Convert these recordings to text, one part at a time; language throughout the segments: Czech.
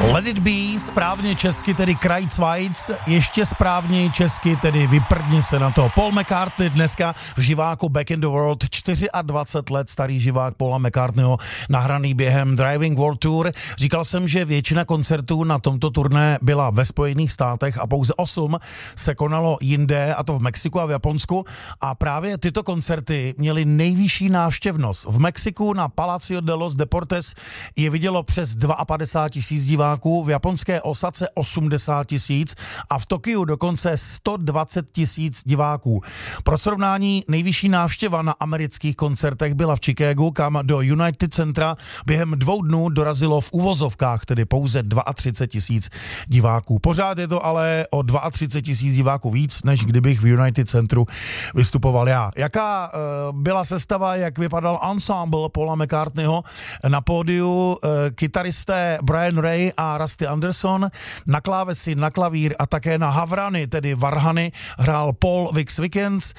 Let it be, správně česky tedy Kreuzweitz, ještě správně česky tedy vyprdni se na to. Paul McCartney dneska v živáku Back in the World, 24 let starý živák Paula McCartneyho, nahraný během Driving World Tour. Říkal jsem, že většina koncertů na tomto turné byla ve Spojených státech a pouze 8 se konalo jinde, a to v Mexiku a v Japonsku. A právě tyto koncerty měly nejvyšší návštěvnost. V Mexiku na Palacio de los Deportes je vidělo přes 52 000 diváků, v japonské Osace 80 000 a v Tokiu dokonce 120 000 diváků. Pro srovnání nejvyšší návštěva na amerických koncertech byla v Chicagu, kam do United Centra během 2 dnů dorazilo v uvozovkách tedy pouze 32 000 diváků. Pořád je to ale o 32 000 diváků víc, než kdybych v United Centru vystupoval já. Jaká byla sestava, jak vypadal ensemble Paula McCartneyho? Na pódiu kytaristé Brian Ray a Rusty Anderson, na klávesi, na klavír a také na havrany, tedy varhany, hrál Paul Wix Wickens,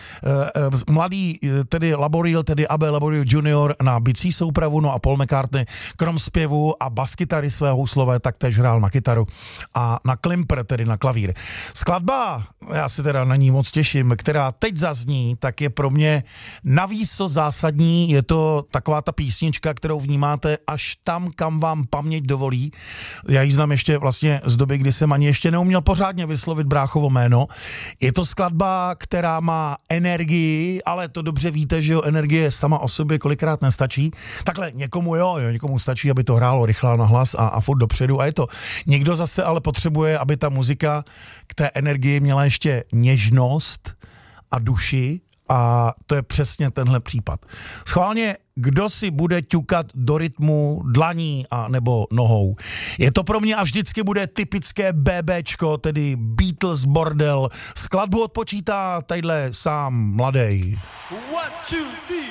mladý tedy Laboril, tedy Abel Laboril Jr. na bicí soupravu, no a Paul McCartney krom zpěvu a baskytary své houslové taktéž hrál na kytaru a na klimper, tedy na klavír. Skladba, já se teda na ní moc těším, která teď zazní, tak je pro mě navýsost zásadní, je to taková ta písnička, kterou vnímáte až tam, kam vám paměť dovolí. Já ji znám ještě vlastně z doby, kdy jsem ani ještě neuměl pořádně vyslovit bráchovo jméno. Je to skladba, která má energii, ale to dobře víte, že jo, energie sama o sobě kolikrát nestačí. Takhle někomu někomu stačí, aby to hrálo rychle na hlas a furt dopředu a je to. Někdo zase ale potřebuje, aby ta muzika k té energii měla ještě něžnost a duši, a to je přesně tenhle případ. Schválně, kdo si bude ťukat do rytmu dlaní a nebo nohou. Je to pro mě a vždycky bude typické BBčko, tedy Beatles bordel. Skladbu odpočítá tadyhle sám mladej. 1, 2, 3